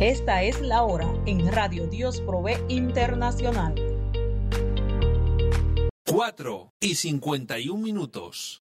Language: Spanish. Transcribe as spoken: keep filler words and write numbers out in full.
Esta es la hora en Radio Dios Provee Internacional. cuatro y cincuenta y un minutos.